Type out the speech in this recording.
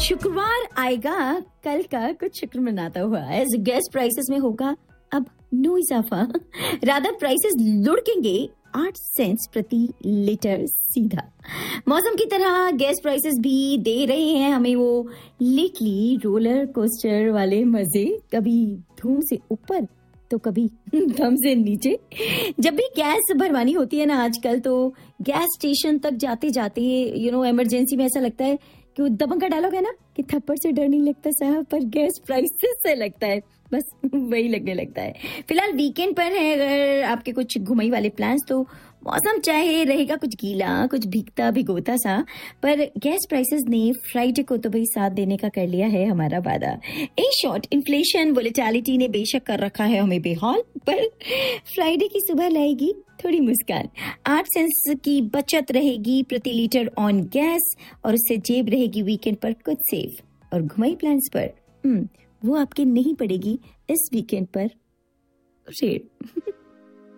शुक्रवार आएगा, कल का कुछ शुक्र मनाता हुआ। एज गैस प्राइसेस में होगा अब नो इजाफा, रादर प्राइसेस लुढ़केंगे 8 सेंट्स प्रति लीटर सीधा। मौसम की तरह गैस प्राइसेस भी दे रहे हैं हमें वो लेटली रोलर कोस्टर वाले मजे, कभी धूम से ऊपर तो कभी धम से नीचे। जब भी गैस भरवानी होती है ना आजकल, तो गैस स्टेशन तक जाते जाते इमरजेंसी में ऐसा लगता है कि वो दबंग का डायलॉग है ना कि थप्पड़ से डर नहीं लगता साहब, पर गैस प्राइसेस से लगता है, बस वही लगने लगता है। फिलहाल वीकेंड पर है अगर आपके कुछ घुमाई वाले प्लान्स, तो मौसम चाहे रहेगा कुछ गीला, कुछ भीगता भिगोता सा, पर गैस प्राइसेस ने फ्राइडे को तो भाई साथ देने का कर लिया है हमारा वादा। इन शॉर्ट, इन्फ्लेशन वोलेटिलिटी ने बेशक कर रखा है हमें बेहाल, पर फ्राइडे की सुबह लाएगी थोड़ी मुस्कान। 8 सेंट्स की बचत रहेगी प्रति लीटर ऑन गैस, और उससे जेब रहेगी वीकेंड पर कुछ सेफ। और घुमाई प्लान्स पर वो आपके नहीं पड़ेगी इस वीकेंड पर रेड।